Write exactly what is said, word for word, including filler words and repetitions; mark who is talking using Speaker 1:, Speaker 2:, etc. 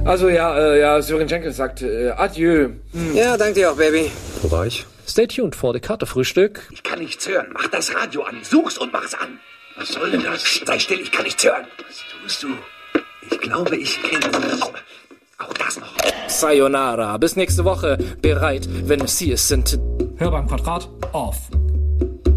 Speaker 1: Also ja, äh, ja, Sören Jenkins sagt äh, Adieu.
Speaker 2: Hm. Ja, danke dir auch, Baby.
Speaker 3: Wo war ich?
Speaker 4: Stay tuned vor der Karte-Frühstück.
Speaker 5: Ich kann nichts hören. Mach das Radio an. Such's und mach's an. Was soll denn das? Sei still, ich kann nichts hören. Was tust du? Ich glaube, ich kenne das. Auch, auch das noch.
Speaker 4: Sayonara. Bis nächste Woche. Bereit, wenn es hier sind.
Speaker 6: Hör beim Quadrat off.